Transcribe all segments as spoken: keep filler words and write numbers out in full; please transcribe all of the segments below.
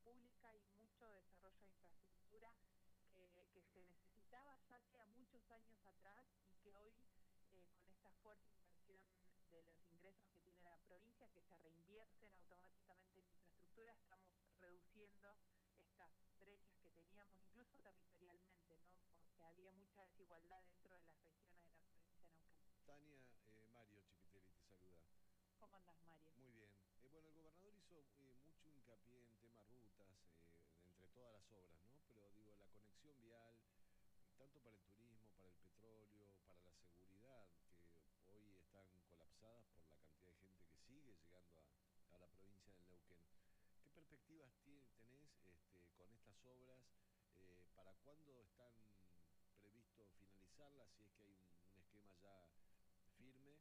pública y mucho desarrollo de infraestructura que, que se necesitaba ya hacía muchos años atrás y que hoy eh, con esta fuerte inversión de los ingresos que tiene la provincia, que se reinvierten automáticamente en infraestructura, estamos reduciendo estas brechas que teníamos, incluso territorialmente, ¿no? Porque había mucha desigualdad dentro de las regiones de la provincia de Neuquén. Tania, eh, Mario Chipitelli te saluda. ¿Cómo andás, Mario? Muy bien. Eh, bueno, el gobernador hizo eh, mucho hincapié en temas rutas, eh, entre todas las obras, ¿no? Pero digo, la conexión vial, tanto para el turismo, para el petróleo, para la seguridad, que hoy están colapsadas por la cantidad de gente que sigue llegando a, a la provincia del Neuquén. ¿Qué perspectivas tie- tenés este, con estas obras? Eh, ¿para cuándo están previsto finalizarlas? Si es que hay un, un esquema ya firme,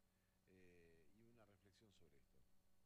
eh, y una reflexión sobre esto.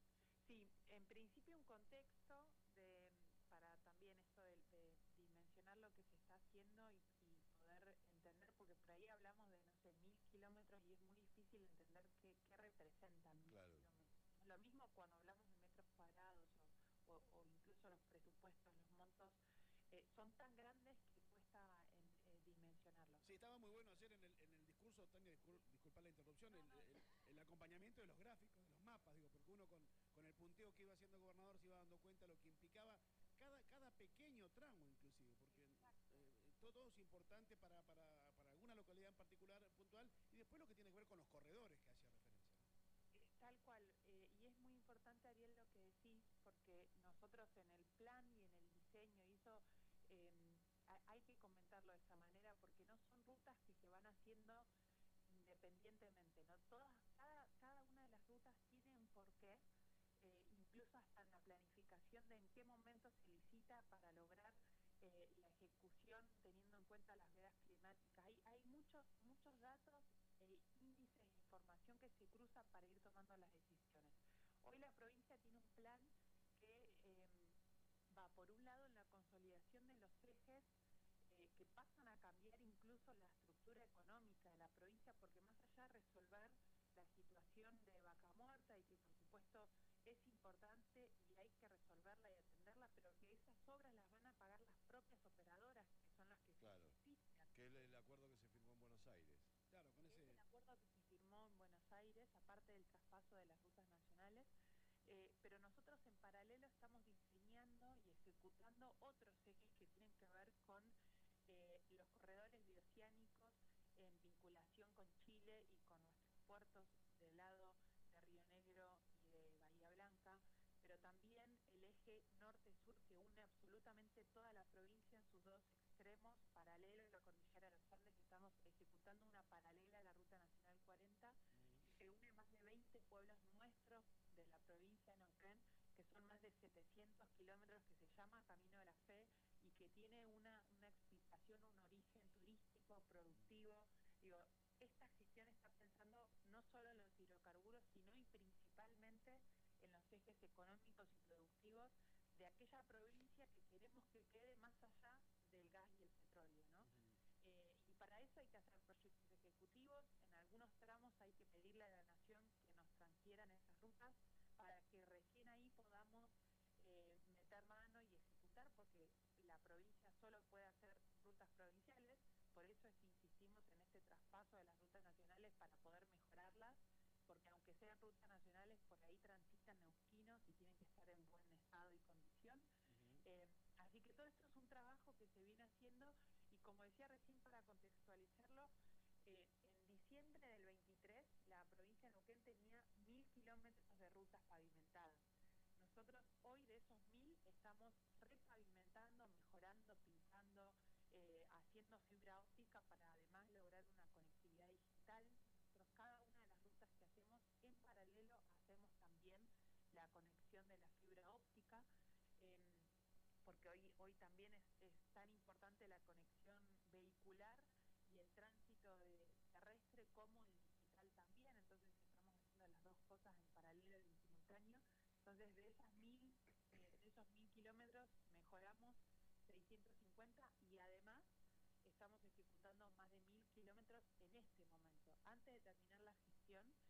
Sí, en principio un contexto de, para también esto de, de dimensionar lo que se está haciendo y, y poder entender, porque por ahí hablamos de, no sé, mil kilómetros y es muy difícil entender qué, qué representan mil Claro. kilómetros. Lo mismo cuando hablamos de metros cuadrados o, o, o incluso los presupuestos, los montos, eh, son tan grandes que cuesta en, eh, dimensionarlos. Sí, estaba muy bueno ayer en el, en el discurso, Tania, discul, disculpa la interrupción, No, el, no, el, el acompañamiento de los gráficos, de los mapas, digo, porque uno con, con el punteo que iba haciendo el gobernador se iba dando cuenta de lo que implicaba cada, cada pequeño tramo, inclusive, porque exacto. eh, todo, todo es importante para, para, para alguna localidad en particular, puntual, y después lo que tiene que ver con los corredores que hacía referencia, ¿no? Eh, Tal cual, eh, y es muy importante, Ariel, lo que decís, porque nosotros en el plan y en el diseño, y eso eh, hay que comentarlo de esa manera, porque no son rutas que se van haciendo independientemente, ¿no? Todas, cada, cada una de las rutas tiene un porqué, eh, incluso hasta en la planificación de en qué momento se licita para lograr eh, la ejecución teniendo en cuenta las vedas climáticas. Hay, hay muchos, muchos datos, eh, índices de información que se cruzan para ir tomando las decisiones. Hoy la provincia tiene un plan que eh, va por un lado en la consolidación de los ejes eh, que pasan a cambiar incluso la estructura económica de la provincia, porque más allá de resolver la situación de Vaca Muerta y que por supuesto es importante y hay que resolverla y atenderla, pero que esas obras las van a pagar las propias operadoras, que son las que se Claro. benefician. Que es el acuerdo que se firmó en Buenos Aires. Claro, con Es el ese... acuerdo que se firmó en Buenos Aires, aparte del traspaso de las rutas nacionales, eh, pero nosotros en paralelo estamos diseñando y ejecutando otros ejes que tienen que ver con eh, los corredores bioceánicos en vinculación con Chile y con nuestros puertos del lado de Río Negro y de Bahía Blanca, pero también el eje norte-sur que une absolutamente toda la provincia en sus dos extremos, paralelo a la cordillera de los Andes, que estamos ejecutando una paralela a la Ruta Nacional cuarenta, y que une más de veinte pueblos nuestros de la provincia de Neuquén, que son más de setecientos kilómetros, que se llama Camino de la Fe, y que tiene una, una explicación, un origen turístico, productivo. Digo, esta gestión está pensando no solo en los hidrocarburos, sino y principalmente en los ejes económicos y productivos de aquella provincia que queremos que quede más allá del gas y el petróleo, ¿no? Uh-huh. Eh, y para eso hay que hacer proyectos ejecutivos, en algunos tramos hay que pedirle a la Nación que nos transfieran esas rutas para que recién ahí podamos eh, meter mano y ejecutar, porque la provincia solo puede hacer rutas provinciales, por eso es que insistimos en este traspaso de las rutas nacionales para poder mejorarlas, porque aunque sean rutas nacionales, por ahí transitan neuquinos y tienen que estar en buen estado y condición. Uh-huh. Eh, así que todo esto es un trabajo que se viene haciendo y como decía recién para contextualizarlo, eh, en diciembre del veintitrés la provincia de Neuquén tenía mil kilómetros de rutas pavimentadas. Nosotros hoy de esos mil estamos repavimentando, mejorando, pintando, eh, haciendo fibra óptica para además lograr una conectividad digital. Nosotros cada una de las rutas que hacemos en paralelo hacemos también la conexión de la fibra óptica. Eh, porque hoy, hoy también es, es tan importante la conexión vehicular y el tránsito de terrestre como el digital también, entonces estamos haciendo las dos cosas en paralelo y en simultáneo. Entonces de esas mil, eh, de esos mil kilómetros mejoramos seiscientos cincuenta y además estamos ejecutando más de mil kilómetros en este momento. Antes de terminar la gestión